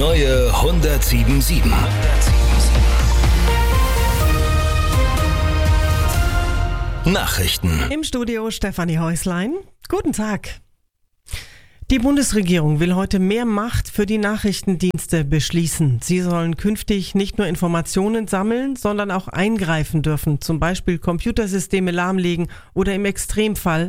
neue 107.7. Nachrichten. Im Studio Stefanie Häuslein. Guten Tag. Die Bundesregierung will heute mehr Macht für die Nachrichtendienste beschließen. Sie sollen künftig nicht nur Informationen sammeln, sondern auch eingreifen dürfen, zum Beispiel Computersysteme lahmlegen oder im Extremfall